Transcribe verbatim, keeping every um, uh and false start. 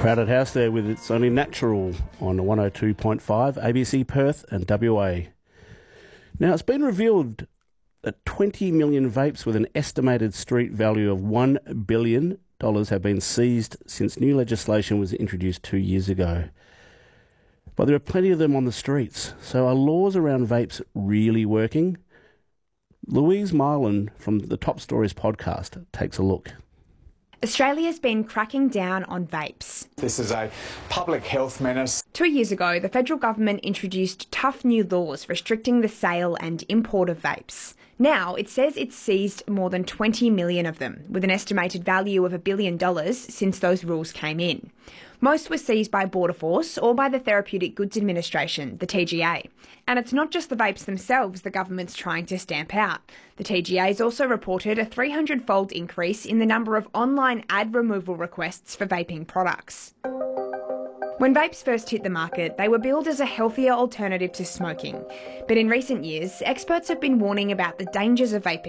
Crowded house there with It's Only Natural on one oh two point five, A B C Perth and W A. Now, it's been revealed that twenty million vapes with an estimated street value of one billion dollars have been seized since new legislation was introduced two years ago. But there are plenty of them on the streets. So are laws around vapes really working? Louise Marlin from the Top Stories podcast takes a look. Australia's been cracking down on vapes. This is a public health menace. Two years ago, the federal government introduced tough new laws restricting the sale and import of vapes. Now, it says it's seized more than twenty million of them, with an estimated value of a billion dollars since those rules came in. Most were seized by Border Force or by the Therapeutic Goods Administration, the T G A. And it's not just the vapes themselves the government's trying to stamp out. The T G A's also reported a three hundred fold increase in the number of online ad removal requests for vaping products. When vapes first hit the market, they were billed as a healthier alternative to smoking. But in recent years, experts have been warning about the dangers of vaping